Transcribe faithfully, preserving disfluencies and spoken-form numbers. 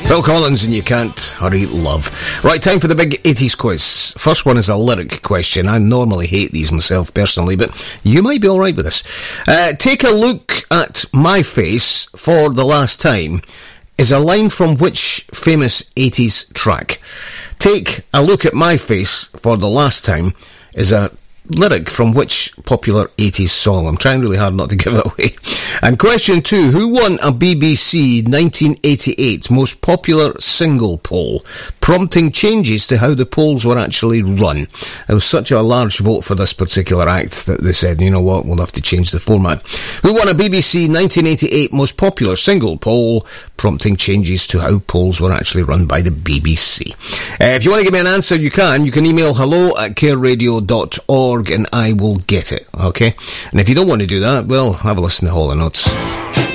Phil Collins and You Can't Hurry Love. Right, time for the big eighties quiz. First one is a lyric question. I normally hate these myself personally, but you might be alright with this. Uh, take a look at my face for the last time is a line from which famous eighties track? Take a look at my face for the last time is a lyric from which popular eighties song? I'm trying really hard not to give it away. And question two, who won a B B C nineteen eighty-eight most popular single poll, prompting changes to how the polls were actually run? There was such a large vote for this particular act that they said, you know what, we'll have to change the format. Who won a B B C nineteen eighty-eight most popular single poll, prompting changes to how polls were actually run by the B B C? Uh, if you want to give me an answer, you can. You can email hello at care radio dot org and I will get it, okay? And if you don't want to do that, well, have a listen to Hall and Oates.